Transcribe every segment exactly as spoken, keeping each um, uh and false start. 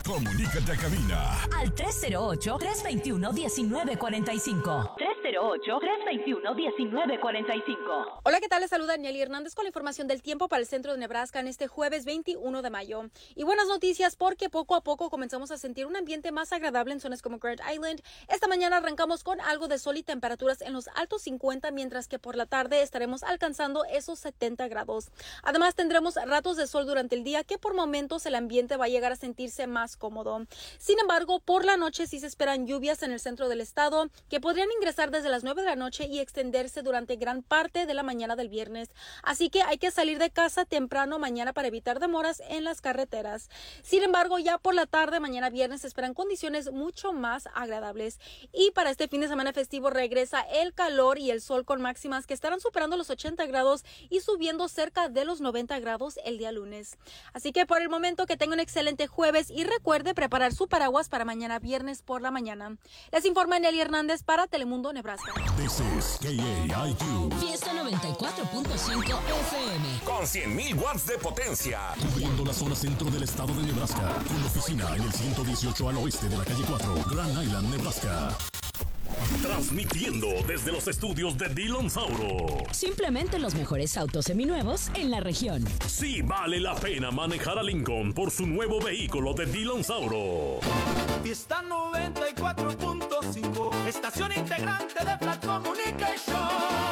Comunícate a cabina al tres cero ocho, tres dos uno, uno nueve cuatro cinco. tres cero ocho, tres dos uno, uno nueve cuatro cinco. Hola, ¿qué tal? Les saluda Nelly Hernández con la información del tiempo para el centro de Nebraska en este jueves veintiuno de mayo. Y buenas noticias porque poco a poco comenzamos a sentir un ambiente más agradable en zonas como Grand Island. Esta mañana arrancamos con algo de sol y temperaturas en los altos cincuenta, mientras que por la tarde estaremos alcanzando esos setenta grados. Además, tendremos ratos de sol durante el día que por momentos el ambiente va a llegar a sentirse más cómodo. Sin embargo, por la noche sí se esperan lluvias en el centro del estado que podrían ingresar desde las nueve de la noche y extenderse durante gran parte de la mañana del viernes. Así que hay que salir de casa temprano mañana para evitar demoras en las carreteras. Sin embargo, ya por la tarde, mañana viernes, se esperan condiciones mucho más agradables. Y para este fin de semana festivo regresa el calor y el sol con máximas que estarán superando los ochenta grados y subiendo cerca de los noventa grados el día lunes. Así que por el momento que tenga un excelente jueves y recuerde preparar su paraguas para mañana viernes por la mañana. Les informa Nelly Hernández para Telemundo, Nebraska. This is K A I Q. Fiesta noventa y cuatro punto cinco F M. Con cien mil watts de potencia. Cubriendo la zona centro del estado de Nebraska. Con oficina en el ciento dieciocho al oeste de la calle cuatro, Grand Island, Nebraska. Transmitiendo desde los estudios de Dillon Sauro. Simplemente los mejores autos seminuevos en la región. Sí vale la pena manejar a Lincoln por su nuevo vehículo de Dillon Sauro. Fiesta noventa y cuatro punto cinco, estación integrante de Flat Communication.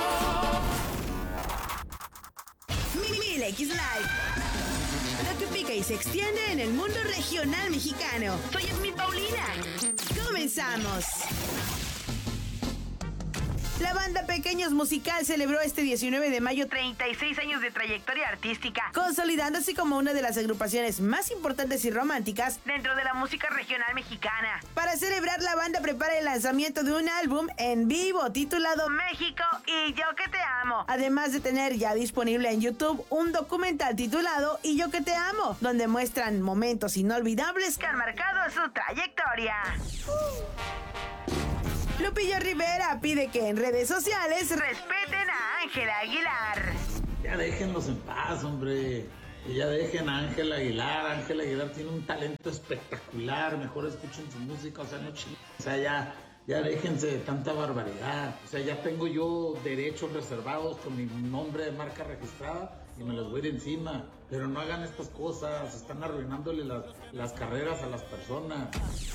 Mil X Live. Lo que pica y se extiende en el mundo regional mexicano. Soy Esmi Paulina. Comenzamos. La banda Pequeños Musical celebró este diecinueve de mayo treinta y seis años de trayectoria artística, consolidándose como una de las agrupaciones más importantes y románticas dentro de la música regional mexicana. Para celebrar, la banda prepara el lanzamiento de un álbum en vivo titulado México y Yo que te amo, además de tener ya disponible en YouTube un documental titulado Y Yo que te amo, donde muestran momentos inolvidables que han marcado su trayectoria. Lupillo Rivera pide que en redes sociales respeten a Ángela Aguilar. Ya déjenlos en paz, hombre. Y ya dejen a Ángela Aguilar. Ángela Aguilar tiene un talento espectacular. Mejor escuchen su música, o sea, no chinguen. O sea, ya, ya déjense de tanta barbaridad. O sea, ya tengo yo derechos reservados con mi nombre de marca registrada y me los voy de encima. Pero no hagan estas cosas. Están arruinándole las, las carreras a las personas.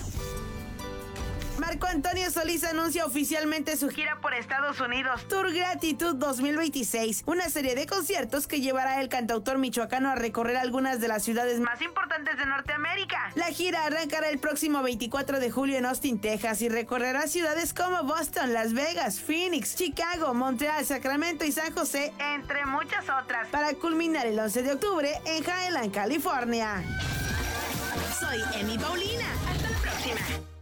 Marco Antonio Solís anuncia oficialmente su gira por Estados Unidos, Tour Gratitud dos mil veintiséis, una serie de conciertos que llevará el cantautor michoacano a recorrer algunas de las ciudades más importantes de Norteamérica. La gira arrancará el próximo veinticuatro de julio en Austin, Texas, y recorrerá ciudades como Boston, Las Vegas, Phoenix, Chicago, Montreal, Sacramento y San José, entre muchas otras, para culminar el once de octubre en Highland, California. Soy Emi Paulina. Hasta la próxima.